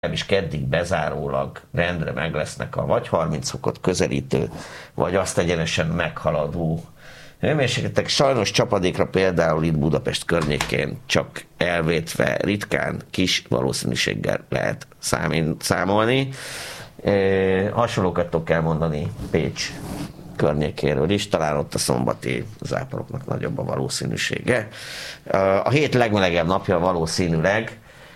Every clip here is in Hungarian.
is keddig bezárólag rendre meg lesznek a vagy 30 fokot közelítő, vagy azt egyenesen meghaladó hőmérsékletek. Sajnos csapadékra például itt Budapest környékén csak elvétve ritkán kis valószínűséggel lehet számolni. Hasonlókat tudok elmondani Pécs környékéről is, talán ott a szombati záporoknak nagyobb a valószínűsége. A hét legmelegebb napja valószínűleg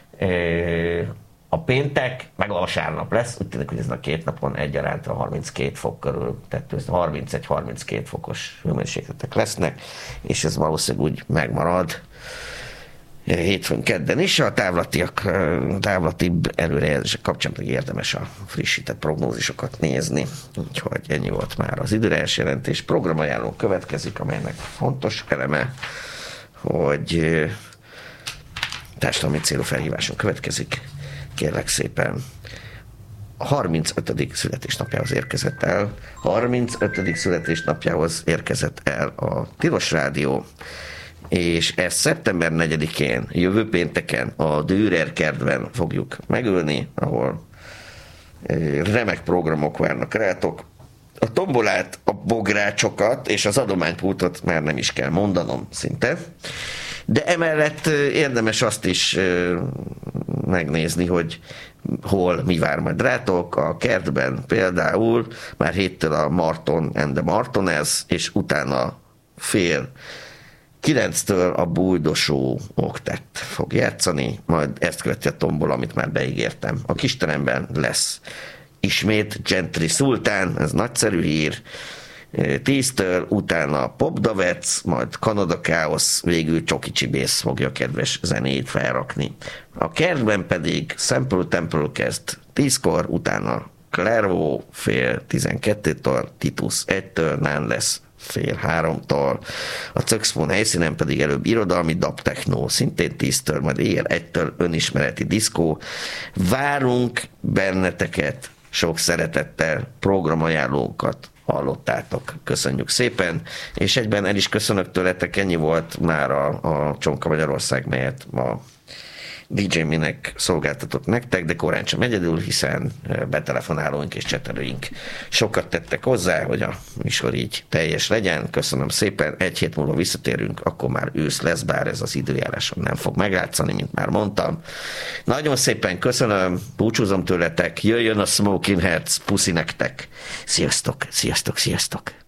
a péntek, meg a vasárnap lesz, úgy tűnik, hogy ezen a két napon egyaránt a 32 fok körül, tehát 31-32 fokos hőmérsékletek lesznek, és ez valószínűleg úgy megmarad hétfőn, kedden is. A távlatibb előrejelzések kapcsán pedig érdemes a frissített prognózisokat nézni. Úgyhogy ennyi volt már az időrejelzés jelentés. Programajánló következik, amelynek fontos eleme, hogy társadalmi célú felhíváson következik. Kérlek szépen, a 35. születésnapjához érkezett el. 35. születésnapjához érkezett el a Tilos Rádió, és ezt szeptember 4-én, jövő pénteken a Dürer kertben fogjuk megölni, ahol remek programok várnak rátok. A tombolát, a bográcsokat és az adománypultot már nem is kell mondanom szinte. De emellett érdemes azt is megnézni, hogy hol mi vár majd rátok. A kertben például már héttől a Marton and the Martonez, és utána 8:30 a Bújdosó oktett fog játszani, majd ezt követi a tombol, amit már beígértem. A kisteremben lesz ismét Gentry Sultán, ez nagyszerű hír, 10-től, utána Popdavec, majd Kanada Káosz, végül Csoki Csibész fogja a kedves zenét felrakni. A kertben pedig Sample Temple kezd 10-kor, utána Clairvaux 11:30-től, Titus 1-től, Nán lesz 2:30-tól. A Czöxfón helyszínen pedig előbb irodalmi dub techno, szintén 10-től, majd éjjel 1-től önismereti diszkó. Várunk benneteket sok szeretettel, programajánlókat hallottátok. Köszönjük szépen, és egyben el is köszönök tőletek, ennyi volt már a Csonka Magyarország, melyet a DJ Minek szolgáltatott nektek, de korán sem egyedül, hiszen betelefonálóink és csetelőink sokat tettek hozzá, hogy a műsor így teljes legyen. Köszönöm szépen, egy hét múlva visszatérünk, akkor már ősz lesz, bár ez az időjáráson nem fog meglátszani, mint már mondtam. Nagyon szépen köszönöm, búcsúzom tőletek, jöjjön a Smoking Heads, puszi nektek. Sziasztok, sziasztok, sziasztok!